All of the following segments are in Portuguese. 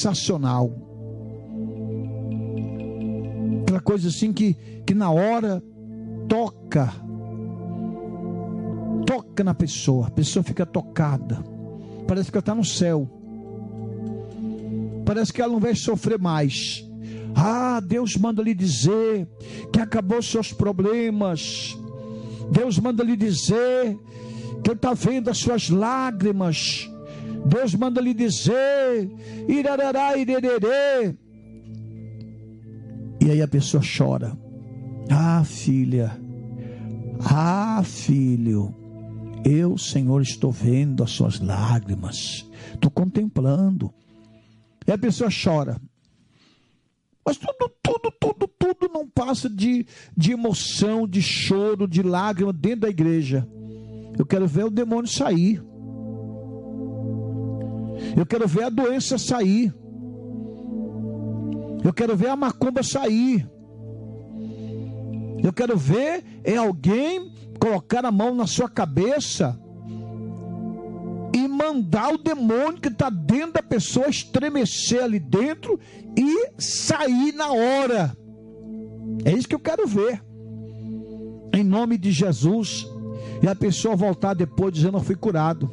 sensacional. Aquela coisa assim que na hora toca na pessoa. A pessoa fica tocada. Parece que ela está no céu. Parece que ela não vai sofrer mais. Deus manda lhe dizer que acabou seus problemas. Deus manda lhe dizer que Ele está vendo as suas lágrimas. Deus manda lhe dizer, irarará, irerê. E aí a pessoa chora. Filha, filho, eu, Senhor, estou vendo as suas lágrimas, estou contemplando. E a pessoa chora. Mas tudo não passa de emoção, de choro, de lágrima dentro da igreja. Eu quero ver o demônio sair. Eu quero ver a doença sair. Eu quero ver a macumba sair. Eu quero ver alguém colocar a mão na sua cabeça e mandar o demônio que está dentro da pessoa estremecer ali dentro e sair na hora. É isso que eu quero ver. Em nome de Jesus. E a pessoa voltar depois dizendo: eu fui curado.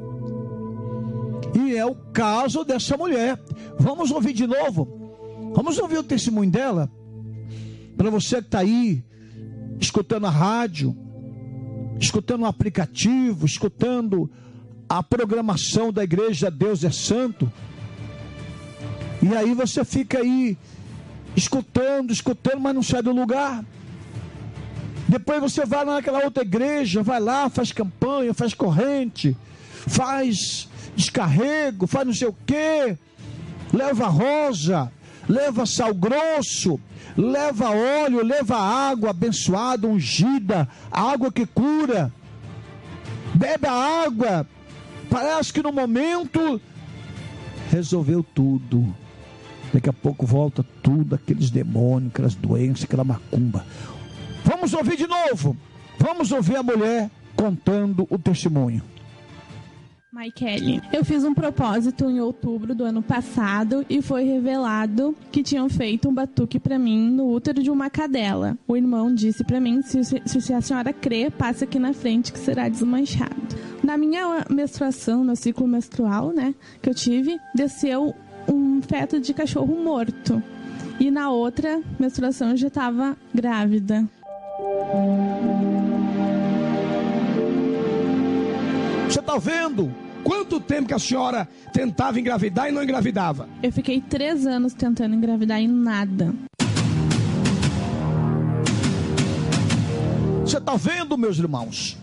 E é o caso dessa mulher. Vamos ouvir de novo. Vamos ouvir o testemunho dela. Para você que está aí, escutando a rádio, escutando o aplicativo, escutando a programação da igreja Deus é Santo. E aí você fica aí, escutando, mas não sai do lugar. Depois você vai lá naquela outra igreja, vai lá, faz campanha, faz corrente, faz descarrego, faz não sei o quê, leva rosa, leva sal grosso, leva óleo, leva água abençoada, ungida, água que cura. Bebe a água, parece que no momento resolveu tudo. Daqui a pouco volta tudo, aqueles demônios, aquelas doenças, aquela macumba. Vamos ouvir de novo. Vamos ouvir a mulher contando o testemunho. Maikele, eu fiz um propósito em outubro do ano passado e foi revelado que tinham feito um batuque pra mim no útero de uma cadela. O irmão disse pra mim: se a senhora crê, passe aqui na frente que será desmanchado. Na minha menstruação, meu ciclo menstrual, que eu tive, desceu um feto de cachorro morto. E na outra menstruação eu já estava grávida. Você está vendo? Quanto tempo que a senhora tentava engravidar e não engravidava? Eu fiquei 3 anos tentando engravidar e nada. Você está vendo, meus irmãos?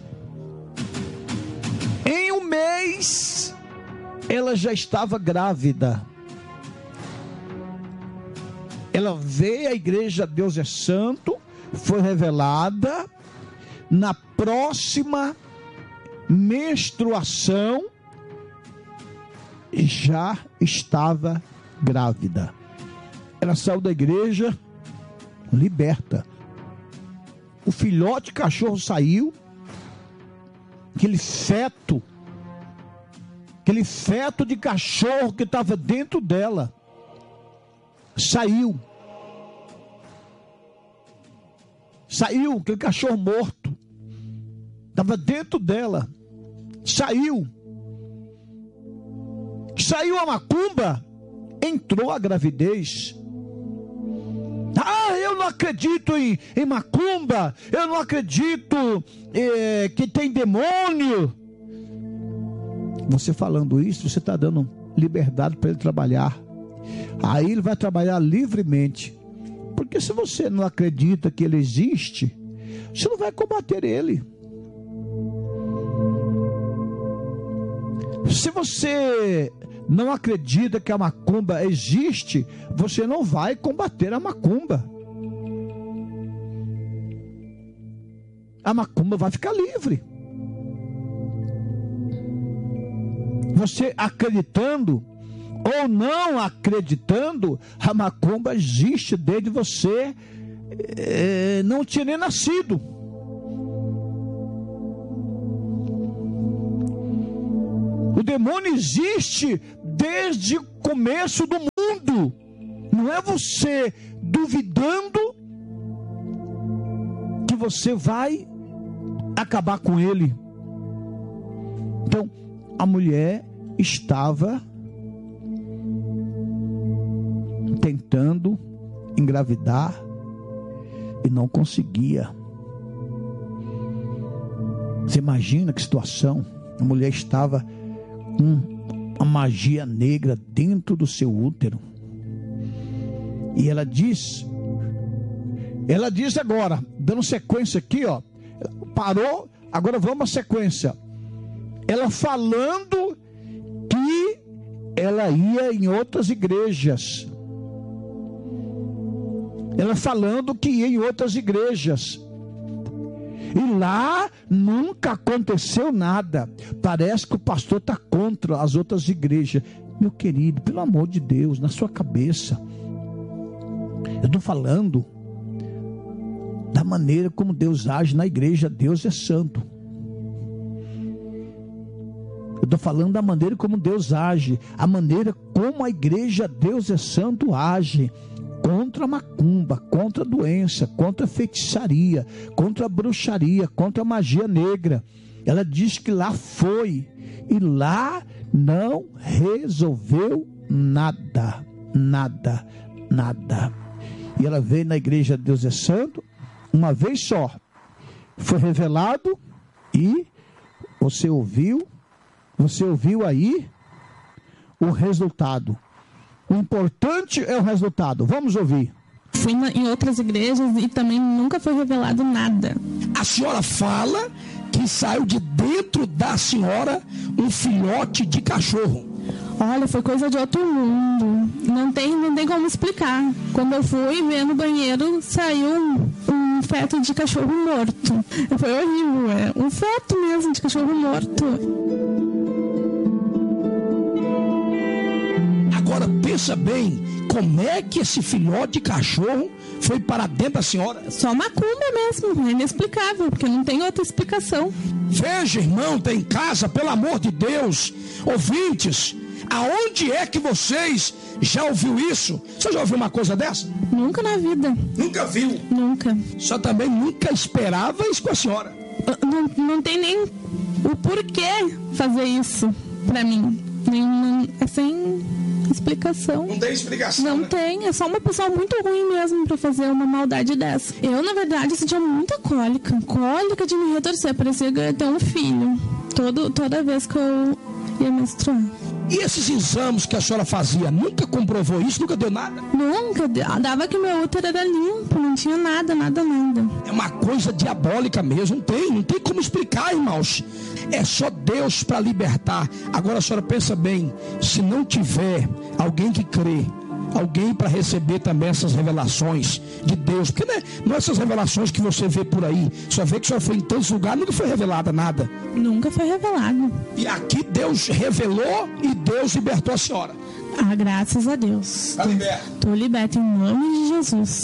Em um mês, ela já estava grávida. Ela veio à igreja Deus é Santo, foi revelada. Na próxima menstruação, já estava grávida. Ela saiu da igreja liberta. O filhote de cachorro saiu. Aquele feto de cachorro que estava dentro dela saiu, aquele cachorro morto estava dentro dela, saiu a macumba, entrou a gravidez. Eu não acredito em macumba, eu não acredito que tem demônio. Você falando isso, você está dando liberdade para ele trabalhar. Aí ele vai trabalhar livremente. Porque se você não acredita que ele existe, você não vai combater ele. Se você não acredita que a macumba existe, você não vai combater a macumba. A macumba vai ficar livre. Você acreditando ou não acreditando, a macumba existe desde você não tinha nem nascido. O demônio existe desde o começo do mundo. duvidando, não é você duvidando que você vai acabar com ele. Então, a mulher estava tentando engravidar e não conseguia. Você imagina que situação? A mulher estava com a magia negra dentro do seu útero. E ela diz agora, dando sequência aqui, ó, parou, agora vamos à sequência. Ela falando que ela ia em outras igrejas. Ela falando que ia em outras igrejas. E lá nunca aconteceu nada. Parece que o pastor está contra as outras igrejas. Meu querido, pelo amor de Deus, na sua cabeça. Eu estou falando da maneira como Deus age na igreja. Deus é santo. Eu estou falando da maneira como Deus age. A maneira como a igreja Deus é santo age. Contra a macumba, contra a doença, contra a feitiçaria, contra a bruxaria, contra a magia negra. Ela diz que lá foi. E lá não resolveu nada. Nada, nada. E ela veio na igreja Deus é santo uma vez só. Foi revelado e você ouviu aí o resultado. O importante é o resultado. Vamos ouvir. Fui em outras igrejas e também nunca foi revelado nada. A senhora fala que saiu de dentro da senhora um filhote de cachorro. Olha, foi coisa de outro mundo. Não tem como explicar. Quando eu fui ver no banheiro, saiu um feto de cachorro morto. Foi horrível, um feto mesmo de cachorro morto. Agora pensa bem, como é que esse filhote de cachorro foi para dentro da senhora? Só macumba mesmo, é inexplicável, porque não tem outra explicação. Veja, irmão, tá em casa, pelo amor de Deus, ouvintes, aonde é que vocês já ouviu isso? Você já ouviu uma coisa dessa? Nunca na vida. Nunca viu? Nunca. Só também nunca esperava isso com a senhora. Não tem nem o porquê fazer isso pra mim. É sem explicação. Não tem explicação. Não, né? Tem, é só uma pessoa muito ruim mesmo pra fazer uma maldade dessa. Eu, na verdade, sentia muita cólica de me retorcer, parecia que eu ia ter um filho toda vez que eu ia menstruar. E esses exames que a senhora fazia, nunca comprovou isso? Nunca deu nada? Nunca, dava que meu útero era limpo, não tinha nada. É uma coisa diabólica mesmo, não tem como explicar, irmãos. É só Deus para libertar. Agora a senhora pensa bem, se não tiver alguém que crê, alguém para receber também essas revelações de Deus, porque não é essas revelações que você vê por aí, só vê que a senhora foi em tantos lugares, nunca foi revelada nada. Nunca foi revelado. E aqui Deus revelou e Deus libertou a senhora. Graças a Deus. Está liberta. Estou liberta em nome de Jesus.